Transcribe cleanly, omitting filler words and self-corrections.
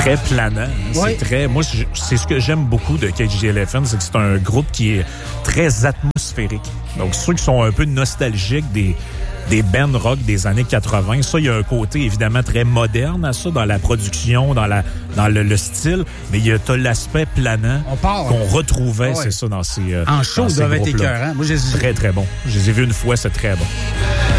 très planant. Oui. Moi, c'est ce que j'aime beaucoup de KG Elephant, c'est que c'est un groupe qui est très atmosphérique. Donc, ceux qui sont un peu nostalgiques des bands rock des années 80. Ça, il y a un côté évidemment très moderne à ça, dans la production, dans le style, mais t'as l'aspect planant qu'on retrouvait, c'est ça, dans ces en show, dans ces doivent être groupes-là. écœurants. Moi, Très, très bon. Je les ai vus une fois, c'est très bon.